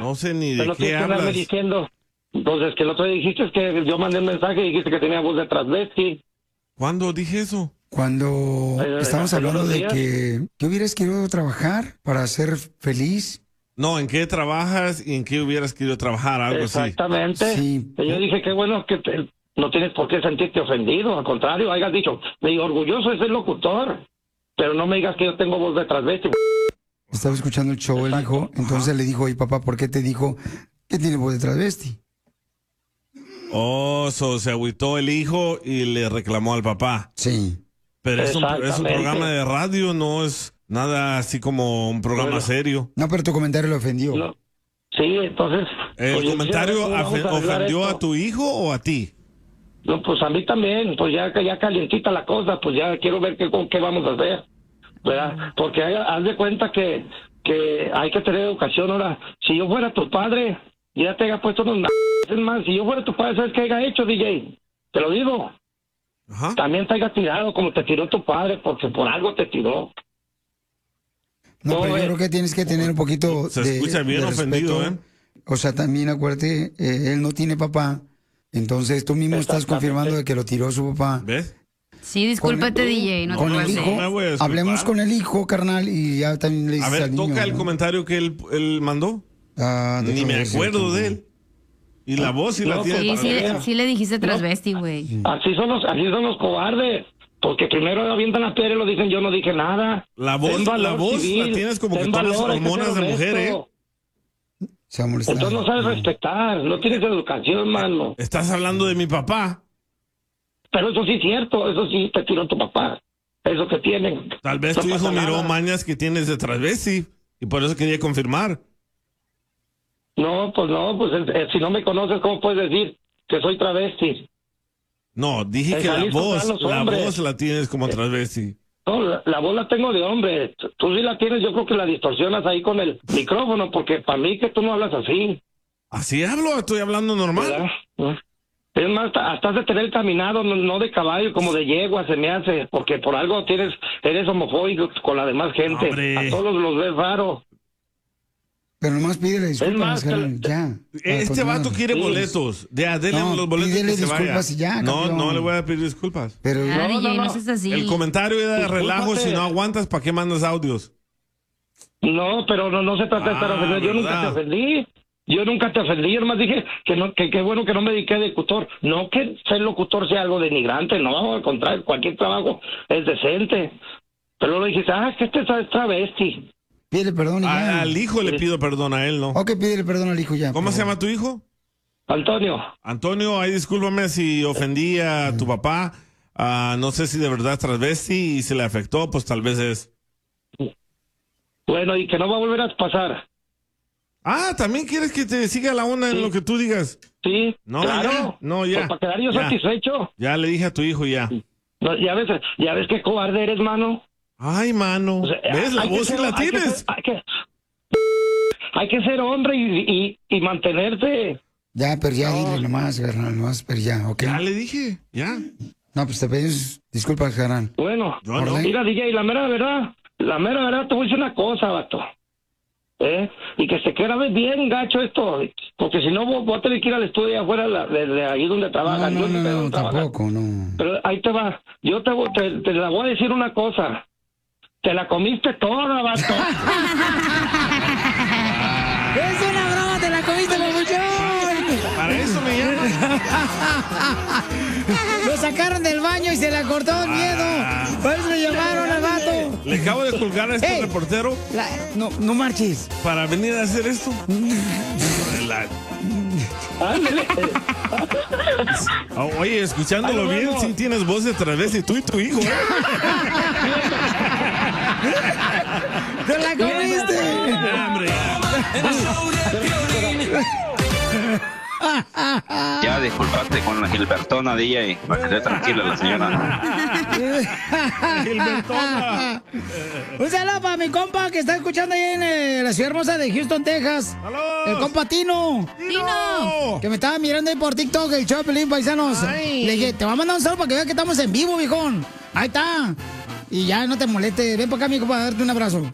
No sé ni de Pero no qué tienes que andarme hablas. diciendo. Entonces, que el otro día dijiste que yo mandé un mensaje y dijiste que tenía voz de transvesti. ¿Cuándo dije eso? Cuando estamos ¿hace hablando unos de días? que hubieras querido trabajar para ser feliz. No, ¿en qué trabajas y en qué hubieras querido trabajar? Algo Exactamente. Sí. Y yo dije, qué bueno que no tienes por qué sentirte ofendido. Al contrario, hayas dicho, me digo, orgulloso de ser locutor. Pero no me digas que yo tengo voz de transvesti. Estaba escuchando el show el hijo, entonces le dijo, oye papá, ¿por qué te dijo que tiene voz de transvesti? Oh, se agüitó el hijo y le reclamó al papá. Sí. Pero es un Exactamente. programa de radio, no es nada así como un programa Bueno. serio. No, pero tu comentario le ofendió. No. Sí, entonces... ¿El pues, yo comentario quisiera ver cómo vamos a arreglar ofendió esto. a tu hijo o a ti? No, pues a mí también, pues ya calientita la cosa, pues ya quiero ver con qué vamos a hacer, ¿verdad? Porque haz de cuenta que hay que tener educación ahora. Si yo fuera tu padre, ya te haya puesto unos es más, si yo fuera tu padre, ¿sabes qué haya hecho, DJ? Te lo digo. Ajá. También te haya tirado como te tiró tu padre, porque por algo te tiró. No, pero No, yo creo que tienes que tener un poquito Se de escucha bien de ofendido, respeto. O sea, también acuérdate, él no tiene papá, entonces tú mismo estás Exactamente. confirmando de que lo tiró su papá. ¿Ves? Sí, discúlpate, Con- DJ. No te Con el pases. hijo, No me voy a disculpar. hablemos con el hijo, carnal, y ya también le dices A ver, al niño. toca el ¿no? comentario que él mandó. Ah, Ni déjame me ver si acuerdo lo de tengo. él. Y la voz sí la No, tiene. Sí, para sí, ver. sí le dijiste transvesti, güey. Así son los cobardes. Porque primero avientan la piedra y lo dicen, yo no dije nada. La voz, Ten valor la voz civil, la tienes como que ten todas las valor, hay que hormonas ser de mujer, ¿eh? honesto. Se va a molestar. Entonces no sabes respetar, no tienes educación, mano. Estás hablando de mi papá. Pero eso sí es cierto, eso sí te tiró tu papá. Eso que tienen. Tal vez No tu hijo pasa miró nada. mañas que tienes de transvesti y por eso quería confirmar. No, pues si no me conoces, ¿cómo puedes decir que soy travesti? No, dije En que la Jalisco están los hombres. voz la tienes como transvesti. No, la voz la tengo de hombre. Tú sí la tienes, yo creo que la distorsionas ahí con el micrófono, porque para mí que tú no hablas así. Así hablo, estoy hablando normal. ¿Verdad? Es más, hasta has de tener caminado, no de caballo, como de yegua, se me hace, porque por algo eres homofóbico con la demás gente. Hombre. A todos los ves raro. Pero nomás pídele disculpas, más, carnal, ya. Este Continuar. vato quiere Sí. boletos. Ya, denle No, los boletos pídele que se vaya. disculpas y ya, No, campeón. no le voy a pedir disculpas. Pero Ah, No, DJ, no. no seas así. El comentario era de Discúlpate. relajo. Si no aguantas, ¿para qué mandas audios? No, pero no se trata de estar ofendido. Yo nunca te ¿verdad? ofendí. Yo nunca te ofendí. Yo nomás dije que bueno que no me dediqué de locutor. No que ser locutor sea algo denigrante. No, al contrario, cualquier trabajo es decente. Pero luego dijiste, que este es travesti. pídele perdón y ya. Al hijo le pido perdón, a él no. Ok, pídele perdón al hijo ya. ¿Cómo por se favor. llama tu hijo? Antonio, Antonio, ahí discúlpame si ofendí a tu papá. No sé si de verdad es transvesti y se le afectó, pues tal vez es. bueno, y que no va a volver a pasar. ¿También quieres que te siga la onda en Sí. lo que tú digas? Sí, No, claro. ya. No, ya. Pues para quedar yo Ya. satisfecho. Ya le dije a tu hijo ya. No, ya ves qué cobarde eres, mano. Ay, mano. O sea, ¿Ves? La hay que voz sí ser- la hay que tienes. ser- hay que ser hombre y mantenerse. Ya, pero ya dile nomás, carnal, nomás, pero ya, ok. Ya le dije, ya. No, pues te pedimos disculpas, carnal. Bueno, Yo no. mira, DJ, la mera verdad, te voy a decir una cosa, vato. Y que se quede bien gacho esto, porque si no voy a tener que ir al estudio afuera de ahí donde trabajan. No, Yo sé dónde trabajan. tampoco, no. Pero ahí te va. Yo te la voy a decir una cosa. Te la comiste toda, vato. ¡Es una broma! ¡Te la comiste, papuchón! Para eso me llamas. Lo sacaron del baño y se le cortó el miedo. Por eso le llamaron al vato. Le acabo de colgar a este Ey. reportero No marches. para venir a hacer esto. Ándale. Oye, escuchándolo Ahí nos bien, vemos. sí tienes voz de travesti, tú y tu hijo, ¿eh? ¡Te la comiste! Ya, hombre, Ya disculpaste con la Gilbertona, DJ, para que esté tranquila la señora. Gilbertona. Un saludo para mi compa que está escuchando ahí en la ciudad hermosa de Houston, Texas. ¡Saludos! El compa Tino. ¡Tino! Que me estaba mirando ahí por TikTok, el show de Pelín, paisanos. Ay. Le dije, te voy a mandar un saludo para que veas que estamos en vivo, viejón. Ahí está. Y ya no te molestes. Ven para acá, mi compa, a darte un abrazo.